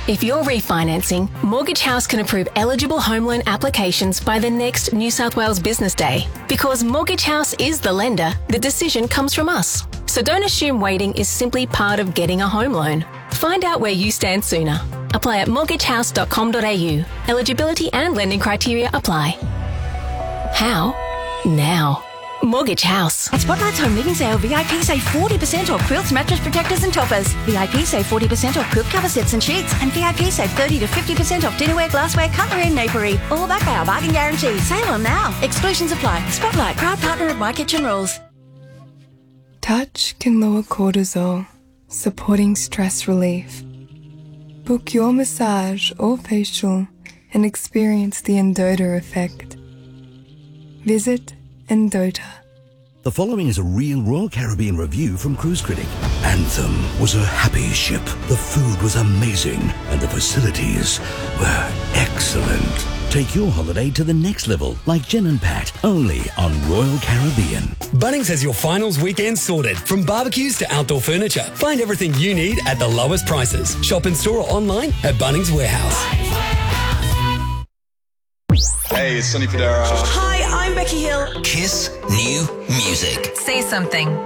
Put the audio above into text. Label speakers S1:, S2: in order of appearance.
S1: If you're refinancing, Mortgage House can approve eligible home loan applications by the next New South Wales Business Day. Because Mortgage House is the lender, the decision comes from us. So don't assume waiting is simply part of getting a home loan. Find out where you stand sooner. Apply at mortgagehouse.com.au. Eligibility and lending criteria apply. How? Now. Mortgage House.
S2: At Spotlight's Home Living Sale, VIP save 40% off quilts, mattress protectors and toppers. VIP save 40% off quilt cover sets and sheets. And VIP save 30 to 50% off dinnerware, glassware, cutlery and napery. All backed by our bargain guarantee. Sale on now. Exclusions apply. Spotlight, proud partner of My Kitchen Rules.
S3: Touch can lower cortisol, supporting stress relief. Book your massage or facial and experience the Endota effect. Visit Endota.
S4: The following is a real Royal Caribbean review from Cruise Critic. Anthem was a happy ship. The food was amazing and the facilities were excellent. Take your holiday to the next level, like Jen and Pat, only on Royal Caribbean.
S5: Bunnings has your finals weekend sorted. From barbecues to outdoor furniture. Find everything you need at the lowest prices. Shop in store or online at Bunnings Warehouse.
S6: Hey, it's Sonny Fodera.
S2: Hi, I'm Becky Hill.
S7: Kiss New Music.
S8: Say something.